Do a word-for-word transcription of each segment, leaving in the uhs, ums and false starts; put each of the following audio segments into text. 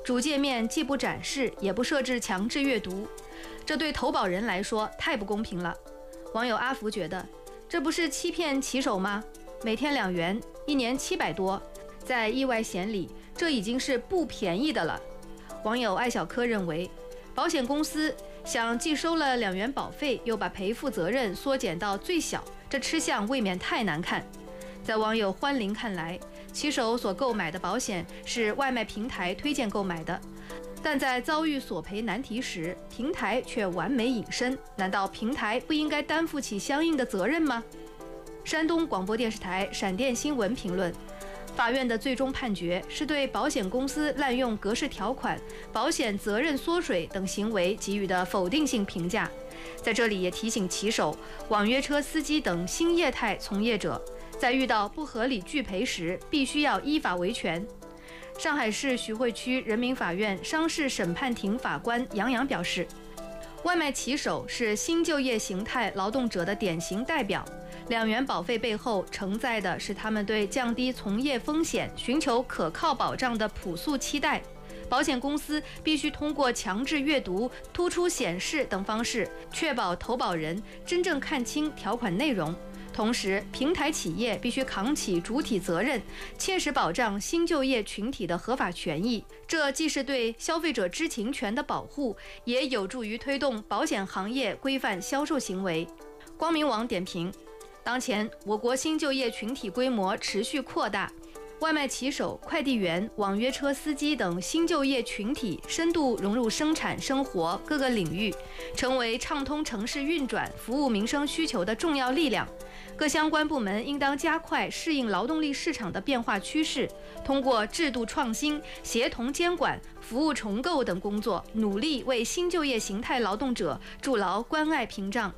主界面既不展示，也不设置强制阅读，这对投保人来说太不公平了。网友阿福觉得，这不是欺骗骑手吗？每天两元，一年七百多，在意外险里，这已经是不便宜的了。网友艾小柯认为，保险公司想既收了两元保费，又把赔付责任缩减到最小，这吃相未免太难看。在网友欢林看来，骑手所购买的保险是外卖平台推荐购买的，但在遭遇索赔难题时，平台却完美隐身，难道平台不应该担负起相应的责任吗？山东广播电视台闪电新闻评论，法院的最终判决是对保险公司滥用格式条款、保险责任缩水等行为给予的否定性评价。在这里也提醒骑手、网约车司机等新业态从业者，在遇到不合理拒赔时，必须要依法维权。上海市徐汇区人民法院商事审判庭法官杨洋表示，外卖骑手是新就业形态劳动者的典型代表，两元保费背后承载的是他们对降低从业风险、寻求可靠保障的朴素期待。保险公司必须通过强制阅读、突出显示等方式，确保投保人真正看清条款内容。同时，平台企业必须扛起主体责任，切实保障新就业群体的合法权益。这既是对消费者知情权的保护，也有助于推动保险行业规范销售行为。光明网点评：当前我国新就业群体规模持续扩大，外卖骑手、快递员、网约车司机等新就业群体深度融入生产生活各个领域，成为畅通城市运转、服务民生需求的重要力量。各相关部门应当加快适应劳动力市场的变化趋势，通过制度创新、协同监管、服务重构等工作，努力为新就业形态劳动者筑牢关爱屏障。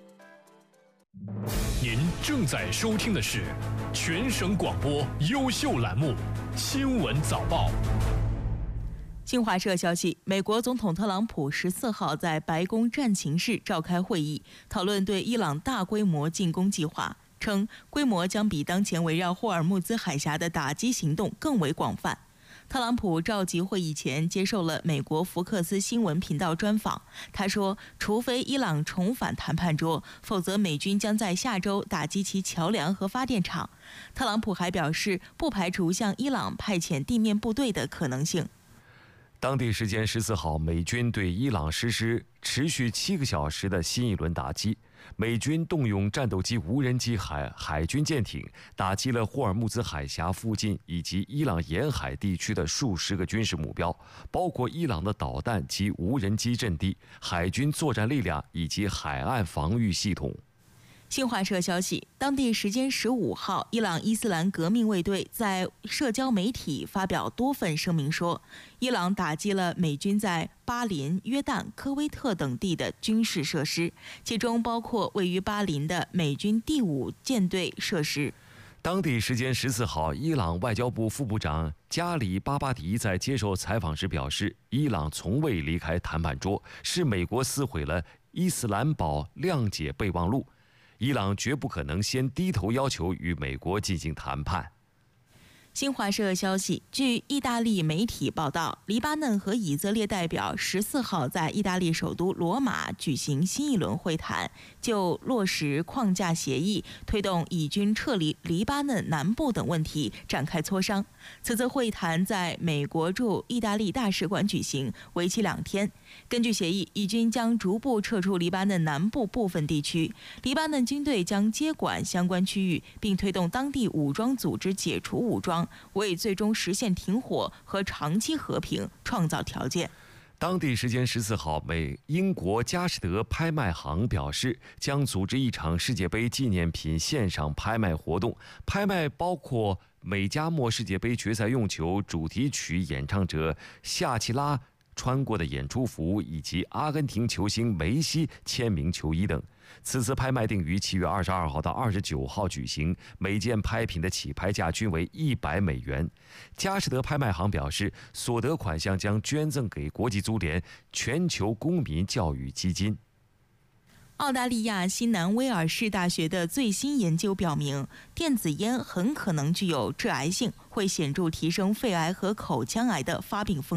您正在收听的是全省广播优秀栏目《新闻早报》。 新华社消息，美国总统特朗普十四号在白宫战情室召开会议，讨论对伊朗大规模进攻计划，称规模将比当前围绕霍尔木兹海峡的打击行动更为广泛。特朗普召集会议前接受了美国福克斯新闻频道专访，他说，除非伊朗重返谈判桌，否则美军将在下周打击其桥梁和发电厂。特朗普还表示，不排除向伊朗派遣地面部队的可能性。 当地时间十四号，美军对伊朗实施持续七个小时的新一轮打击。美军动用战斗机、无人机、海海军舰艇，打击了霍尔木兹海峡附近以及伊朗沿海地区的数十个军事目标，包括伊朗的导弹及无人机阵地、海军作战力量以及海岸防御系统。 新华社消息，当地时间十五号，伊朗伊斯兰革命卫队在社交媒体发表多份声明说，伊朗打击了美军在巴林、约旦、科威特等地的军事设施，其中包括位于巴林的美军第五舰队设施。 当地时间十四号，伊朗外交部副部长加里巴巴迪在接受采访时表示，伊朗从未离开谈判桌，是美国撕毁了伊斯兰堡谅解备忘录。伊朗绝不可能先低头要求与美国进行谈判。 新华社消息，据意大利媒体报道，黎巴嫩和以色列代表十四号在意大利首都罗马举行新一轮会谈，就落实框架协议、推动以军撤离黎巴嫩南部等问题展开磋商。此次会谈在美国驻意大利大使馆举行，为期两天。根据协议，以军将逐步撤出黎巴嫩南部部分地区，黎巴嫩军队将接管相关区域，并推动当地武装组织解除武装，为最终实现停火和长期和平创造条件。 当地时间十四号，美英国佳士得拍卖行表示，将组织一场世界杯纪念品线上拍卖活动，拍卖包括美加墨世界杯决赛用球主题曲演唱者夏奇拉穿过的演出服以及阿根廷球星梅西签名球衣等。此次拍卖定于七月二十二号到二十九号举行，每件拍品的起拍价均为一百美元。佳士得拍卖行表示，所得款项将捐赠给国际足联全球公民教育基金。 澳大利亚新南威尔士大学的最新研究表明，电子烟很可能具有致癌性，会显著提升肺癌和口腔癌的发病风险。